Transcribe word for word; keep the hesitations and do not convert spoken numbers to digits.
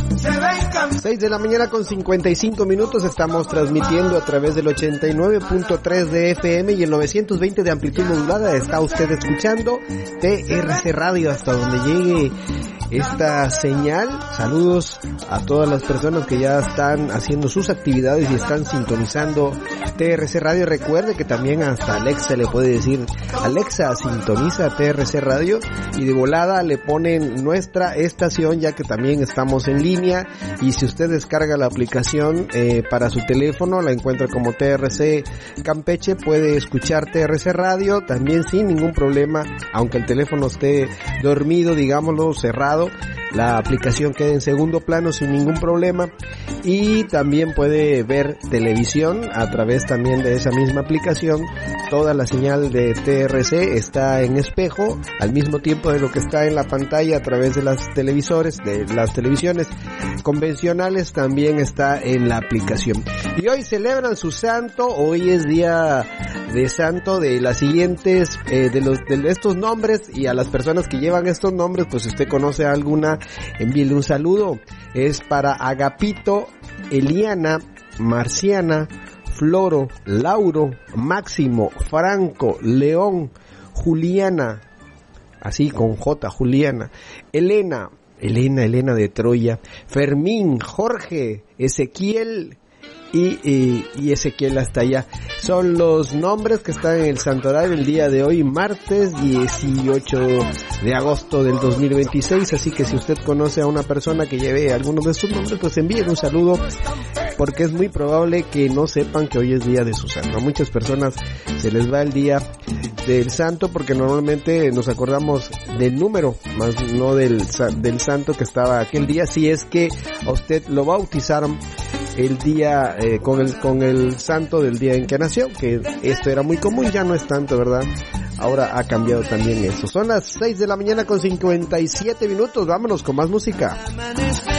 seis de la mañana con cincuenta y cinco minutos, estamos transmitiendo a través del ochenta y nueve punto tres de F M y el novecientos veinte de amplitud modulada. Está usted escuchando T R C Radio hasta donde llegue esta señal. Saludos a todas las personas que ya están haciendo sus actividades y están sintonizando T R C Radio. Recuerde que también hasta Alexa le puede decir: Alexa, sintoniza T R C Radio, y de volada le ponen nuestra estación, ya que también estamos en línea. Y si usted descarga la aplicación eh, para su teléfono, la encuentra como T R C Campeche, puede escuchar T R C Radio también sin ningún problema, aunque el teléfono esté dormido, digámoslo, cerrado. La aplicación queda en segundo plano sin ningún problema, y también puede ver televisión a través también de esa misma aplicación. Toda la señal de T R C está en espejo al mismo tiempo de lo que está en la pantalla a través de las televisores, de las televisiones convencionales, también está en la aplicación. Y hoy celebran su santo. Hoy es día de santo de las siguientes, eh, de los de estos nombres, y a las personas que llevan estos nombres, pues si usted conoce a alguna, envíele un saludo. Es para Agapito, Eliana, Marciana, Floro, Lauro, Máximo, Franco, León, Juliana, así con J, Juliana, Elena, Elena, Elena de Troya, Fermín, Jorge, Ezequiel, Y, y, y Ezequiel hasta allá. Son los nombres que están en el santoral el día de hoy, martes dieciocho de agosto del dos mil veintiséis. Así que si usted conoce a una persona que lleve algunos de estos nombres, pues envíen un saludo, porque es muy probable que no sepan que hoy es día de su santo. A muchas personas se les va el día del santo porque normalmente nos acordamos del número, más no del, del santo que estaba aquel día. Si es que a usted lo bautizaron el día eh, con el con el santo del día en que nació, que esto era muy común, ya no es tanto, ¿verdad? Ahora ha cambiado también eso. Son las seis de la mañana con cincuenta y siete minutos. Vámonos con más música.